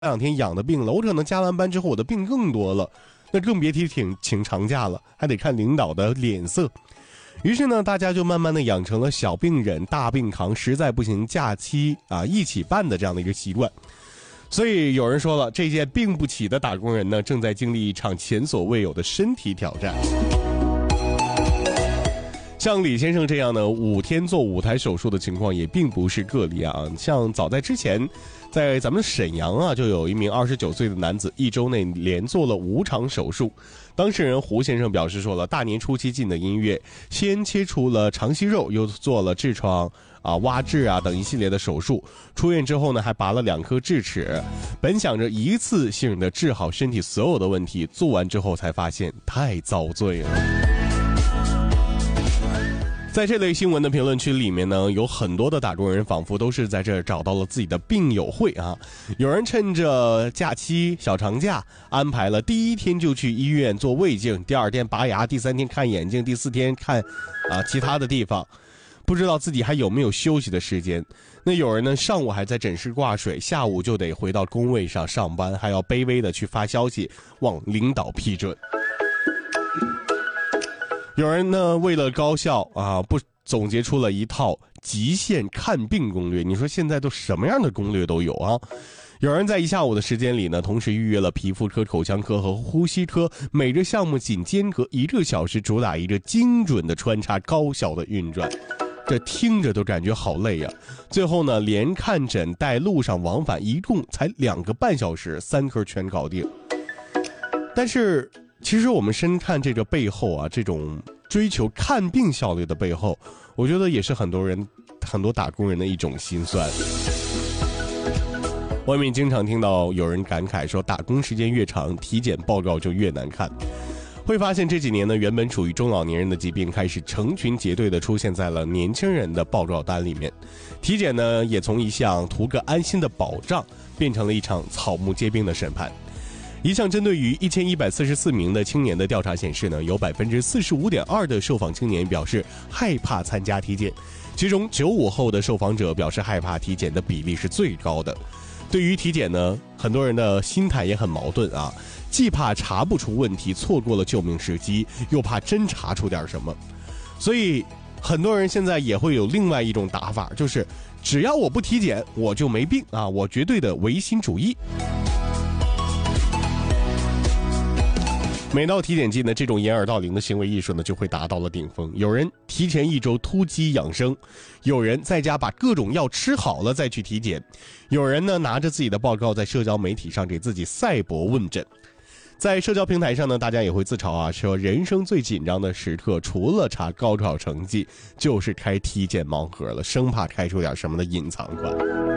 两天养的病了，我可能加完班之后我的病更多了，那更别提请长假了，还得看领导的脸色。于是呢，大家就慢慢的养成了小病忍大病扛，实在不行假期一起办的这样的一个习惯。所以有人说了，这些病不起的打工人呢，正在经历一场前所未有的身体挑战。像李先生这样的5天做5台手术的情况也并不是个例啊。像早在之前，在咱们沈阳就有一名29岁的男子1周内连做了5场手术。当事人胡先生表示说了，大年初七进的医院，先切除了肠息肉，又做了痔疮挖痔等一系列的手术。出院之后呢，还拔了2颗智齿。本想着一次性的治好身体所有的问题，做完之后才发现太遭罪了。在这类新闻的评论区里面呢，有很多的打工人仿佛都是在这儿找到了自己的病友会啊。有人趁着假期小长假安排了第1天就去医院做胃镜，第2天拔牙，第3天看眼睛，第4天看其他的地方，不知道自己还有没有休息的时间。那有人呢，上午还在诊室挂水，下午就得回到工位上上班，还要卑微的去发消息望领导批准。有人呢，为了高效不总结出了一套极限看病攻略。你说现在都什么样的攻略都有啊。有人在1下午的时间里呢，同时预约了皮肤科、口腔科和呼吸科，每个项目仅间隔1个小时，主打一个精准的穿插，高效的运转。这听着都感觉好累啊。最后呢，连看诊带路上往返，一共才2个半小时，3科全搞定。但是其实我们深看这个背后这种追求看病效率的背后，我觉得也是很多打工人的一种心酸。外面经常听到有人感慨说，打工时间越长，体检报告就越难看。会发现这几年呢，原本属于中老年人的疾病开始成群结队的出现在了年轻人的报告单里面。体检呢，也从一项图个安心的保障，变成了一场草木皆兵的审判。一项针对于1144名的青年的调查显示呢，有45.2%的受访青年表示害怕参加体检，其中95后的受访者表示害怕体检的比例是最高的。对于体检呢，很多人的心态也很矛盾既怕查不出问题，错过了救命时机，又怕真查出点什么。所以很多人现在也会有另外一种打法，就是只要我不体检，我就没病我绝对的唯心主义。每到体检季呢，这种掩耳盗铃的行为艺术呢就会达到了顶峰。有人提前1周突击养生，有人在家把各种药吃好了再去体检，有人呢拿着自己的报告在社交媒体上给自己赛博问诊。在社交平台上呢，大家也会自嘲说人生最紧张的时刻，除了查高考成绩，就是开体检盲盒了，生怕开出点什么的隐藏款。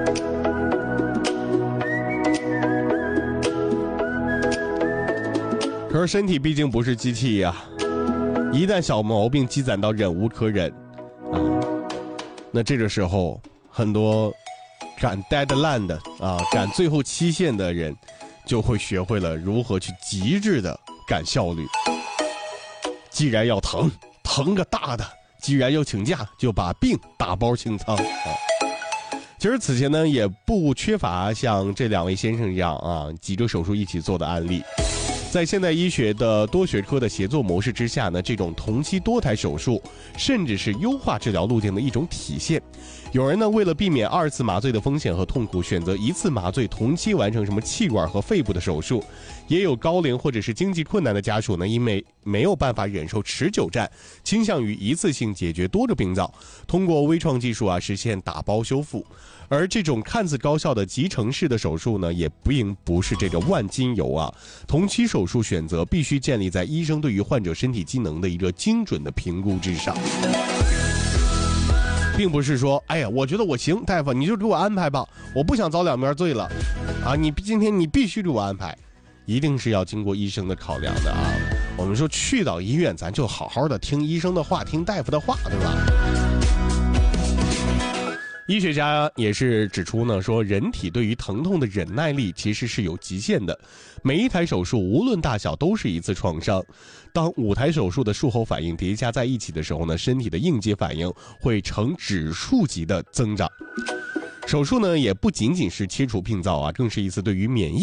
可是身体毕竟不是机器一旦小毛病积攒到忍无可忍那这个时候很多赶 deadline 的赶最后期限的人就会学会了如何去极致的赶效率。既然要疼个大的，既然要请假，就把病打包清仓其实此前呢，也不缺乏像这2位先生一样几个手术一起做的案例。在现代医学的多学科的协作模式之下呢，这种同期多台手术甚至是优化治疗路径的一种体现。有人呢，为了避免2次麻醉的风险和痛苦，选择1次麻醉同期完成什么气管和肺部的手术。也有高龄或者是经济困难的家属呢，因为没有办法忍受持久战，倾向于一次性解决多个病灶，通过微创技术实现打包修复。而这种看似高效的集成式的手术呢，也并不是这个万金油同期手术选择必须建立在医生对于患者身体机能的一个精准的评估之上，并不是说我觉得我行，大夫你就给我安排吧，我不想遭两边罪了你今天你必须给我安排，一定是要经过医生的考量的我们说去到医院，咱就好好的听医生的话，听大夫的话，对吧？医学家也是指出呢，说人体对于疼痛的忍耐力其实是有极限的，每一台手术无论大小都是一次创伤。当5台手术的术后反应叠加在一起的时候呢，身体的应激反应会呈指数级的增长。 手术呢也不仅仅是切除病灶啊，更是一次对于免疫